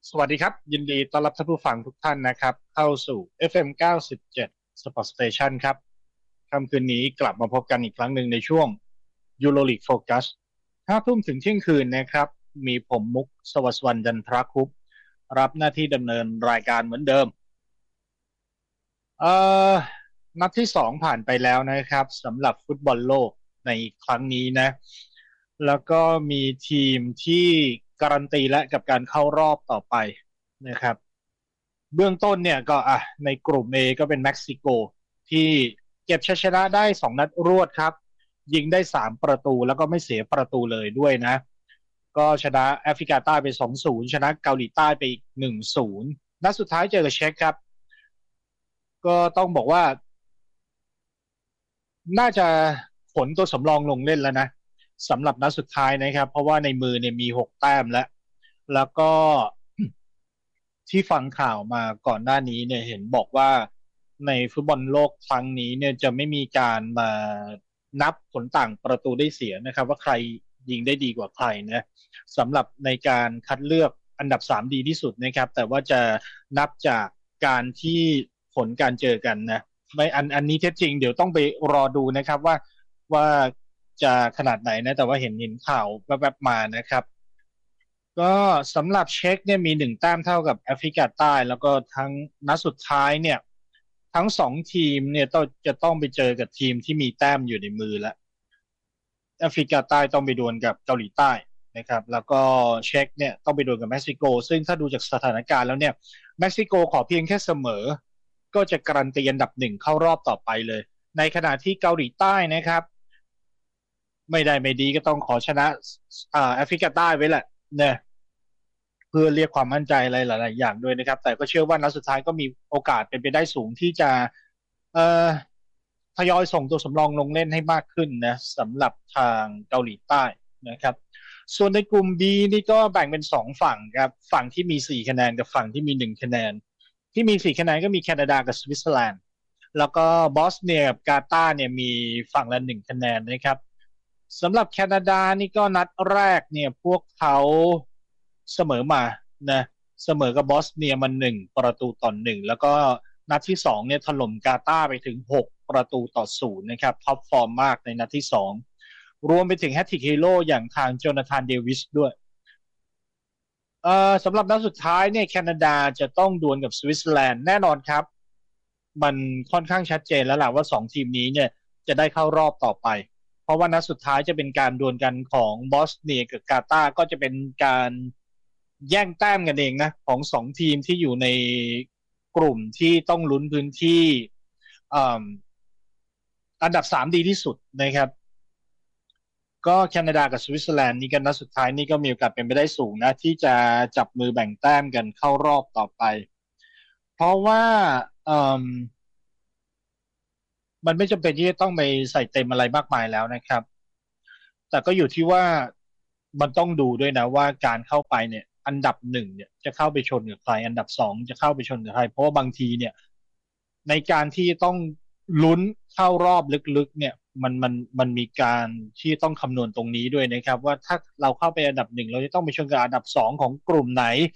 สวัสดีครับยินดีต้อนรับท่านผู้ฟังทุกท่านนะครับเข้าสู่ FM 97 Sport Station ครับค่ำคืนนี้กลับมาพบกันอีกครั้งหนึ่งในช่วง EuroLeague Focus 5 ทุ่มถึงเที่ยงคืนนะครับมีผมมุกสวัสดิ์วรรณจันทรคุปต์รับหน้าที่ดำเนินรายการเหมือนเดิมเอ่อนัดที่สองผ่านไปแล้วนะครับสำหรับฟุตบอลโลกในครั้งนี้นะแล้วก็มีทีมที่การันตีและกับการเข้ารอบต่อไปนะครับ เบื้องต้นเนี่ยก็ในกลุ่ม A ก็เป็นเม็กซิโกที่เก็บชัยชนะได้2 นัดรวดครับยิงได้3 ประตูแล้วก็ไม่เสียประตูเลยด้วยนะก็ชนะแอฟริกาใต้ไป2-0ชนะเกาหลีใต้ไปอีก1-0นัดสุดท้ายเจอกับเช็กครับก็ต้องบอกว่าน่าจะขนตัวสำรองลงเล่นแล้วนะสำหรับนัดสุดท้ายนะครับเพราะว่าในมือเนี่ยมี6 แต้มแล้วก็ที่ฟังข่าวมาก่อนหน้านี้เนี่ยเห็นบอกว่าในฟุตบอลโลกครั้งนี้เนี่ยจะไม่มีการมานับผลต่างประตูได้เสียนะครับว่าใครยิงได้ดีกว่าใครนะสำหรับในการคัดเลือกอันดับ3ดีที่สุดนะครับแต่ว่าจะนับจากการที่ผลการเจอกันนะไม่อันนี้เท็จจริงเดี๋ยวต้องไปรอดูนะครับว่าจะขนาดไหนนะแต่ว่าเห็นข่าวแวบๆมานะครับ ก็สำหรับเช็กเนี่ยมี1 แต้มเท่ากับแอฟริกาใต้แล้วก็ทั้งนัดสุดท้ายเนี่ยทั้ง2 ทีมเนี่ยจะต้องไปเจอกับทีมที่มีแต้มอยู่ในมือแล้วแอฟริกาใต้ต้องไปดวลกับเกาหลีใต้นะครับแล้วก็เช็กเนี่ยต้องไปดวลกับเม็กซิโกซึ่งถ้าดูจากสถานการณ์แล้วเนี่ยเม็กซิโกขอเพียงแค่เสมอก็จะการันตีอันดับ 1เข้ารอบต่อไปเลยในขณะที่เกาหลีใต้นะครับไม่ได้ไม่ดีก็ต้องขอชนะแอฟริกาใต้ไว้แหละเนี่ย เพื่อเรียกความมั่นใจอะไรหลายๆอย่างด้วยนะครับแต่ก็เชื่อว่านัดสุดท้ายก็มีโอกาสเป็นไปได้สูงที่จะเอ่อทยอยส่งตัวสำรองลงเล่นให้มากขึ้นนะสำหรับทางเกาหลีใต้นะครับส่วนในกลุ่ม B นี่ก็แบ่งเป็น2 ฝั่งครับฝั่งที่มี4 คะแนนกับฝั่งที่มี1 คะแนนที่มี4 คะแนนก็มีแคนาดากับสวิตเซอร์แลนด์แล้วก็บอสเนียกับกาตาร์เนี่ยมีฝั่งละ1 คะแนนนะครับ สำหรับแคนาดานี่ก็นัดแรกเนี่ยพวกเขาเสมอมานะเสมอกับบอสเนียมา1 ประตูต่อ 1แล้วก็นัดที่2เนี่ยถล่มกาตาร์ไปถึง6 ประตูต่อ 0นะครับท็อปฟอร์มมากในนัดที่2รวมไปถึงแฮตติกฮีโร่อย่างทางโจนาธานเดวิสด้วยสำหรับนัดสุดท้ายเนี่ยแคนาดาจะต้องดวลกับสวิตเซอร์แลนด์แน่นอนครับมันค่อนข้างชัดเจนแล้วล่ะว่า2 ทีมนี้เนี่ยจะได้เข้ารอบต่อไป เพราะว่านัดสุดท้ายจะเป็นการดวลกันของบอสเนียกับกาตาร์ก็จะเป็นการแย่งแต้มกันเองนะของ2 ทีมที่อยู่ในกลุ่มที่ต้องลุ้นพื้นที่อ่าอันดับ 3ดีที่สุดนะครับก็แคนาดากับสวิตเซอร์แลนด์นี่กันนัดสุดท้ายนี่ก็มีโอกาสเป็นไปได้สูงนะที่จะจับมือแบ่งแต้มกันเข้ารอบต่อไปเพราะว่าเอ่มมันไม่จำเป็นที่จะต้องไปใส่เต็มอะไรมากมายแล้วนะครับ แต่ก็อยู่ที่ว่ามันต้องดูด้วยนะว่าการเข้าไปเนี่ยอันดับ 1เนี่ยจะเข้าไปชนกับใครอันดับ 2จะเข้าไปชนกับใครเพราะว่าบางทีเนี่ยในการที่ต้องลุ้นเข้ารอบลึกๆเนี่ยมันมีการที่ต้องคำนวณตรงนี้ด้วยนะครับว่าถ้าเราเข้าไปอันดับ 1เราจะต้องไปชนกับอันดับ 2ของกลุ่มไหน